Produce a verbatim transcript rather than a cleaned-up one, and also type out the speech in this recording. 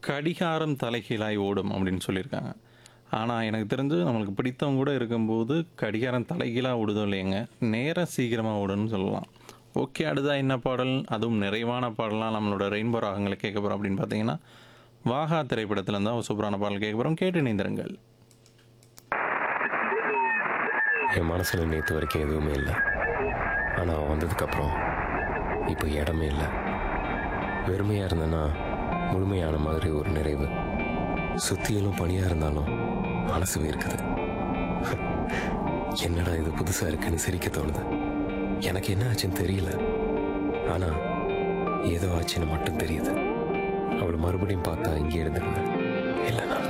கடிகாரம் தலைகீழாய் ஓடும் அப்படின்னு சொல்லியிருக்காங்க. ஆனால் எனக்கு தெரிஞ்சு நம்மளுக்கு பிடித்தவங்க கூட இருக்கும்போது கடிகாரம் தலைகீழாக ஓடுதோ இல்லையங்க, நேரம் சீக்கிரமாக ஓடுன்னு சொல்லலாம். ஓகே, அடுத்தா என்ன பாடல், அதுவும் நிறைவான பாடலாம் நம்மளோட ரெயின்போ ராகங்களை கேட்க போகிறோம் அப்படின்னு பார்த்தீங்கன்னா, வாகா திரைப்படத்துலேருந்து தான் ஒரு சூப்பரான பாடல் கேட்க போகிறோம். கேட்டு இணைந்திருங்கள். என் மனசில் நேற்று வரைக்கும் எதுவுமே இல்லை. ஆனால் அவன் வந்ததுக்கப்புறம் இப்போ இடமே இல்லை. வெறுமையாக இருந்தேன்னா முழுமையான மாதிரி ஒரு நிறைவு. சுத்தியிலும் பணியாக இருந்தாலும் மனசு இருக்குது. என்னடா இது புதுசாக இருக்குன்னு சிரிக்க தோணுது. எனக்கு என்ன ஆச்சுன்னு தெரியல, ஆனால் ஏதோ ஆச்சுன்னு மட்டும் தெரியுது. அவளை மறுபடியும் பார்த்தா இங்கே இருந்துருவேன், இல்லைனா